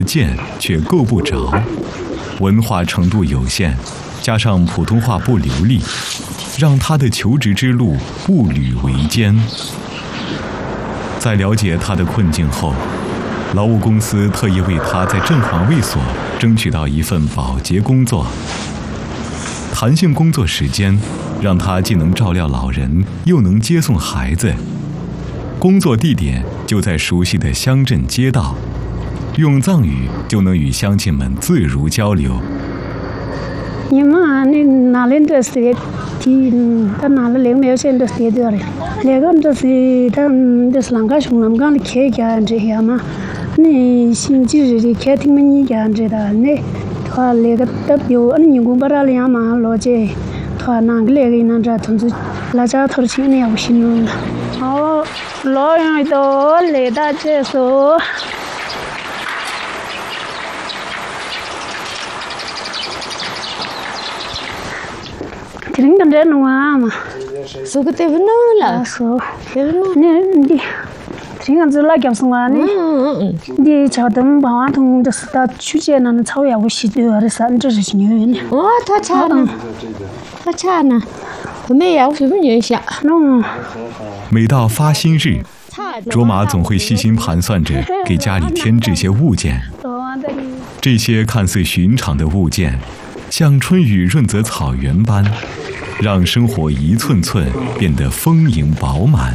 见却够不着，文化程度有限，加上普通话不流利，让他的求职之路步履维艰。在了解他的困境后，劳务公司特意为他在镇环卫所争取到一份保洁工作，弹性工作时间让他既能照料老人，又能接送孩子。工作地点就在熟悉的乡镇街道，用藏语就能与乡亲们自如交流。 你们那哪里的是他哪里领没有现在是的了？那个就是他就是啷个从啷个开干这些嘛？你星期日的开庭们你干这的呢？他那个都有你公把他俩嘛老姐，他哪个那个那这同志那家头钱呢要心了。哦，老人都来到这说。Kering kan nuwa ma. So kete benar lah. So. Ni kering kan lagi semua ni. Di cadang bawa tu dah sudah cuci nan cau ya usi tu ada san这是牛人。 哦，他差呢，他差呢，没有什么影响。 每到发薪日，卓玛总会细心盘算着给家里添置些物件。这些看似寻常的物件，像春雨润泽草原般，让生活一寸寸变得丰盈饱满。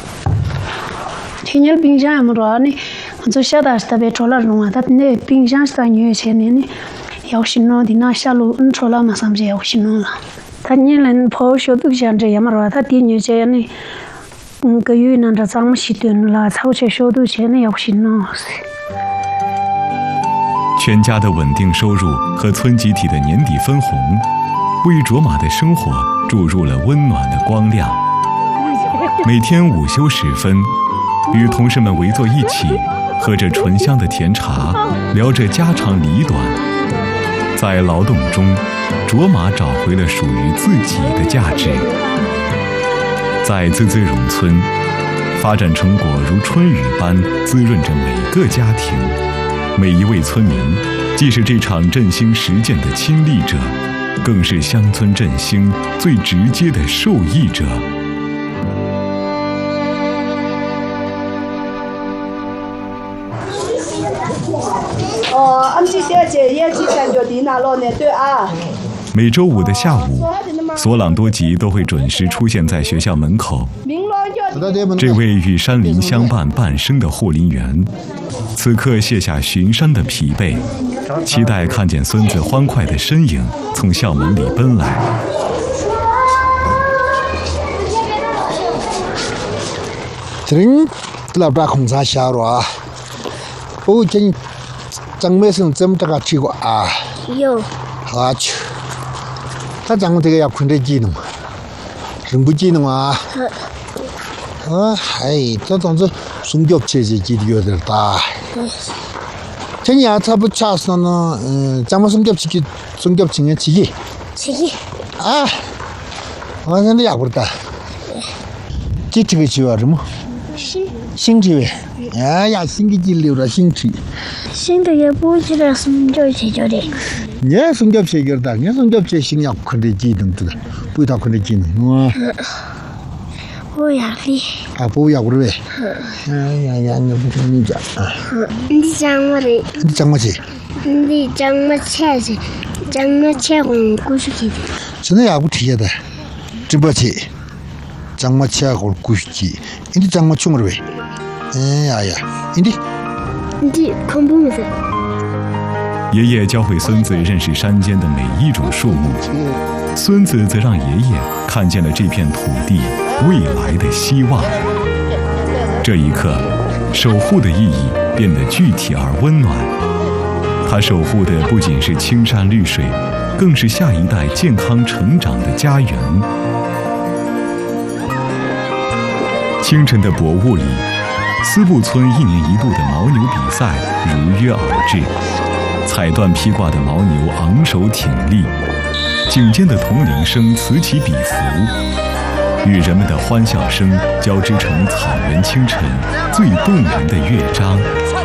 天天冰箱也没着呢，就晓得是特别着了容啊，他那冰箱是2000钱呢，要新了的那下路着了马上就要新了。他你人跑学都像这样嘛着，他第2钱呢，个月那这咱们习惯了，超些学都钱呢要新了。 全家的稳定收入和村集体的年底分红，为卓玛的生活注入了温暖的光亮。每天午休时分，与同事们围坐一起，喝着醇香的甜茶，聊着家长里短。在劳动中，卓玛找回了属于自己的价值。在孜孜荣村，发展成果如春雨般滋润着每个家庭。每一位村民，既是这场振兴实践的亲历者，更是乡村振兴最直接的受益者。 俺这些姐也去感觉的那老年对啊。 每周5的下午，索朗多吉都会准时出现在学校门口。这位与山林相伴半生的护林员，此刻卸下巡山的疲惫，期待看见孙子欢快的身影从校门里奔来。 这老爸空啥下了？我今张没生这么大个结果啊？ 有。 好去，他张这个要困得技能，人不技能啊？哎，这种子送脚车子几有点大。这年差不差是呢，咱们送脚车的几？啊，我现在也不知道。这个几万什么？星期呗。哎呀，星期几留着星期。 现在也不知道送脚车叫的。 你送脚车的，你送脚车新要困得技能，这个不到困得技能， 不要的。 啊，不要的呗。哎呀，你不听你讲啊。 你讲我的。 你讲我去。 你讲我钱去，讲我钱红过去的。 现在也不提的，直播去，讲我钱红过去，你讲我穷了呗。哎呀， 你恐怖没得。 爷爷教会孙子认识山间的每一种树木，孙子则让爷爷看见了这片土地未来的希望。这一刻，守护的意义变得具体而温暖。他守护的不仅是青山绿水，更是下一代健康成长的家园。清晨的薄雾里，斯布村1年1度的牦牛比赛如约而至。彩缎披挂的牦牛昂首挺立，颈间的铜铃声此起彼伏，与人们的欢笑声交织成草原清晨最动人的乐章。